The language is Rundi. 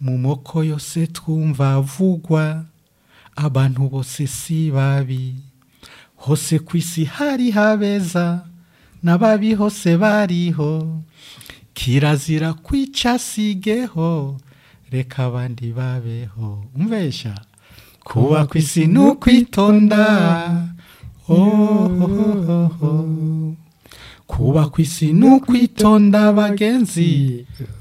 mu moko yose twumva avugwa abantu bose si babi hose kw'isi hari habeza n'ababi hose bariho kirazira kwica sigeho reka abandi babeho umvesha kuba kw'isi n'ukwitonda kuba kw'isi n'ukwitonda bagenzi